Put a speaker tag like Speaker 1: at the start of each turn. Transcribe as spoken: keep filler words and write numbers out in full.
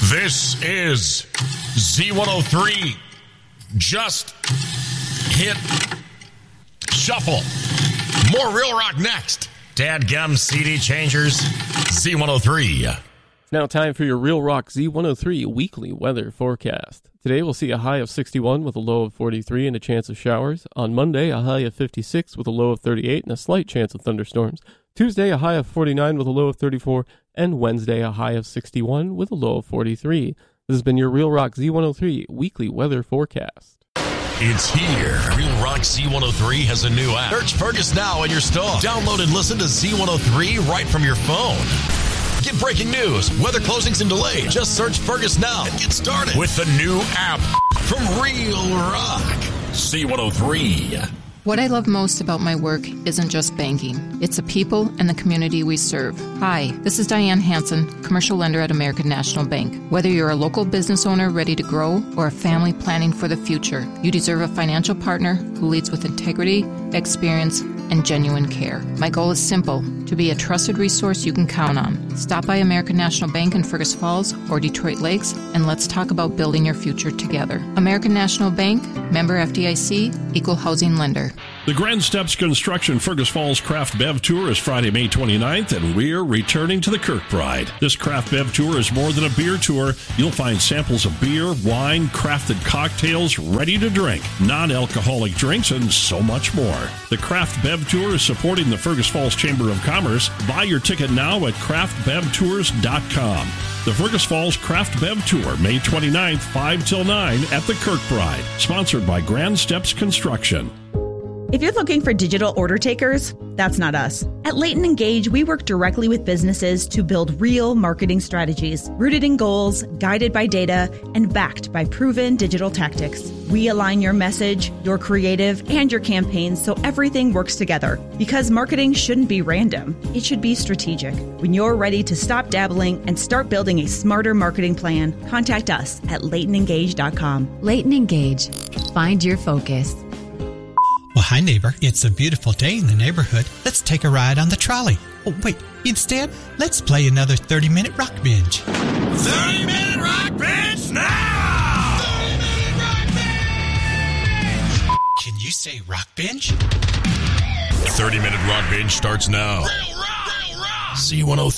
Speaker 1: This is Z one oh three. Just hit shuffle. More Real Rock next. Dadgum C D changers. Z one oh three.
Speaker 2: It's now time for your Real Rock Z one oh three weekly weather forecast. Today we'll see a high of sixty-one with a low of forty-three and a chance of showers. On Monday, a high of fifty-six with a low of thirty-eight and a slight chance of thunderstorms. Tuesday, a high of forty-nine with a low of thirty-four. And Wednesday, a high of sixty-one with a low of forty-three. This has been your Real Rock Z one oh three weekly weather forecast.
Speaker 1: It's here. Real Rock Z one oh three has a new app. Search Fergus now in your store. Download and listen to Z one oh three right from your phone. Get breaking news, weather closings and delays. Just search Fergus now and get started with the new app from Real Rock Z one oh three.
Speaker 3: What I love most about my work isn't just banking. It's the people and the community we serve. Hi, this is Diane Hansen, commercial lender at American National Bank. Whether you're a local business owner ready to grow or a family planning for the future, you deserve a financial partner who leads with integrity, experience, and genuine care. My goal is simple, to be a trusted resource you can count on. Stop by American National Bank in Fergus Falls or Detroit Lakes, and let's talk about building your future together. American National Bank, member F D I C, equal housing lender.
Speaker 4: The Grand Steps Construction Fergus Falls Craft Bev Tour is Friday, May twenty-ninth, and we're returning to the Kirkbride. This Craft Bev Tour is more than a beer tour. You'll find samples of beer, wine, crafted cocktails, ready to drink, non-alcoholic drinks, and so much more. The Craft Bev Tour is supporting the Fergus Falls Chamber of Commerce. Buy your ticket now at craft bev tours dot com. The Fergus Falls Craft Bev Tour, May twenty-ninth, five till nine at the Kirkbride. Sponsored by Grand Steps Construction.
Speaker 5: If you're looking for digital order takers, that's not us. At Leighton Engage, we work directly with businesses to build real marketing strategies, rooted in goals, guided by data, and backed by proven digital tactics. We align your message, your creative, and your campaigns so everything works together. Because marketing shouldn't be random, it should be strategic. When you're ready to stop dabbling and start building a smarter marketing plan, contact us at leighton engage dot com.
Speaker 6: Leighton Engage. Find your focus.
Speaker 7: Well, hi, neighbor. It's a beautiful day in the neighborhood. Let's take a ride on the trolley. Oh, wait. Instead, let's play another thirty-minute rock binge.
Speaker 1: thirty-minute rock binge now! thirty-minute rock binge!
Speaker 7: Can you say rock binge?
Speaker 1: thirty-minute rock binge starts now. Real rock! Real rock! Z one oh three.